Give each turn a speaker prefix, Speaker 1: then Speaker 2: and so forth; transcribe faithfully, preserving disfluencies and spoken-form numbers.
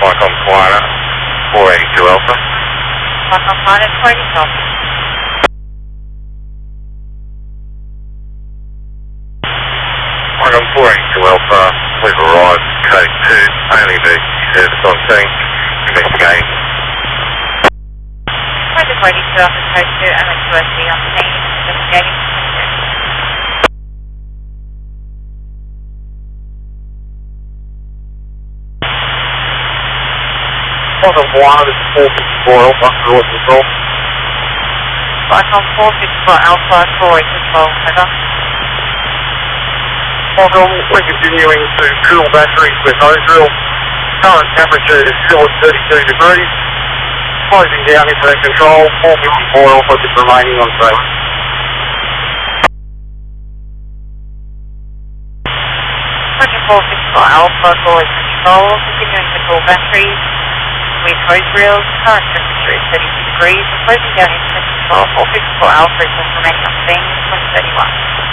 Speaker 1: Mike on Quanta, four eighty-two Alpha.
Speaker 2: Mike on Quanta, four eighty-two Alpha.
Speaker 1: Mike on four eighty-two Alpha, we've arrived, code two, only emergency service on scene, investigating.
Speaker 2: Mike on four eighty-two Alpha, code two, only two S D on scene, investigating.
Speaker 1: Mike on Quanta, this is four fifty-four Alpha, Royal Control.
Speaker 2: Mike on four fifty-four Alpha, Royal Control, over.
Speaker 1: Mike on, we're continuing to cool batteries with hose drill. Current temperature is still at thirty-two degrees. Closing down internet control, four fifty-four Alpha is remaining on trailer.
Speaker 2: Mike on four fifty-four Alpha, Royal Control, continuing to cool batteries with hose drills. Current temperature is thirty-two degrees. Closing down internet control, four fifty-four Alpha is remaining on scene, twenty thirty-one.